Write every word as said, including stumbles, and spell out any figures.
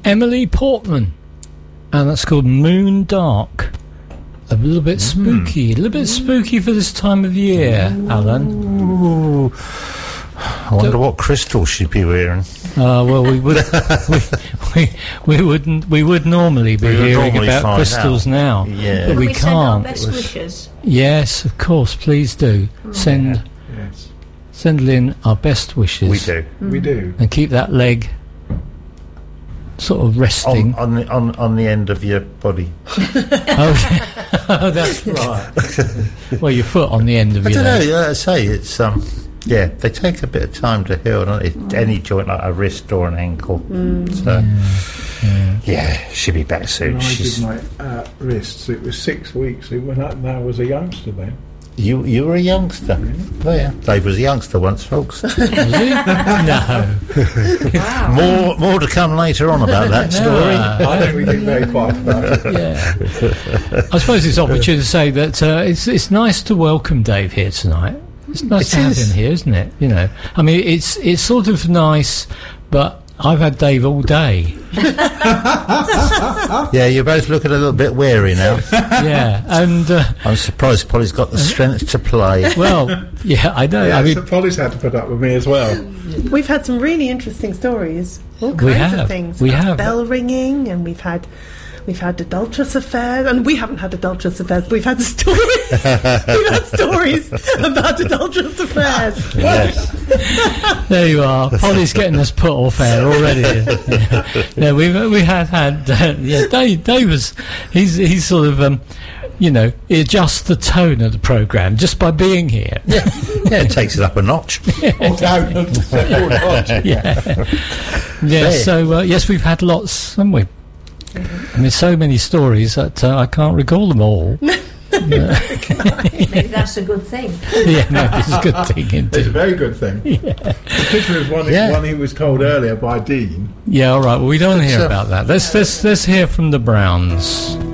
Emily Portman, and that's called Moon Dark. A little bit spooky, a little bit spooky for this time of year, Alan. Ooh. I wonder Do what crystals she'd be wearing. Uh, well, we would we, we, we wouldn't we would normally be we would hearing normally about crystals out. now, yeah. but Can we, we can't. send our best was, wishes? Yes, of course, please do. Mm. Send yeah. yes. send in our best wishes. We do, mm. we do, and keep that leg sort of resting on, on the on, on the end of your body. oh, oh, that's right. Well, your foot on the end of I your don't leg. know. Like I say, it's um, yeah, they take a bit of time to heal. Don't they? Mm. Any joint like a wrist or an ankle. Mm. So yeah. yeah, she'll be back soon. When I She's did my uh, wrists, it was six weeks. When I, and I was a youngster then. You you were a youngster. Yeah. Oh yeah, Dave was a youngster once, folks. Was he? No. Wow. More more to come later on about that story. No. I think we did very quiet about it. Yeah. I suppose it's opportune to say that uh, it's it's nice to welcome Dave here tonight. It's nice It to is. have him here, isn't it? You know, I mean, it's it's sort of nice, but I've had Dave all day. Yeah, you're both looking a little bit wary now. Yeah, and uh, I'm surprised Polly's got the strength to play. well, yeah, I know. Yeah, I mean, so Polly's had to put up with me as well. We've had some really interesting stories. All kinds We have. of things. We about have. bell ringing, and we've had we've had adulterous affairs, and we haven't had adulterous affairs. But we've had stories. we've had stories about adulterous affairs. Yes. there you are. Polly's getting us put off air already. Yeah, yeah we we had had. Uh, yeah, Dave, Dave was. He's he's sort of. Um, you know, he adjusts the tone of the programme just by being here. Yeah, yeah, it takes it up a notch. Yeah. yeah. yeah so, uh, yes, we've had lots, haven't we? Mm-hmm. And there's so many stories that uh, I can't recall them all. Maybe that's a good thing. Yeah, no, it's a good thing indeed. It's a very good thing. Yeah. Particularly one, Yeah. one he was told earlier by Dean. Yeah, all right, well, we don't It's, hear uh, about that. Let's, let's, let's hear from the Browns.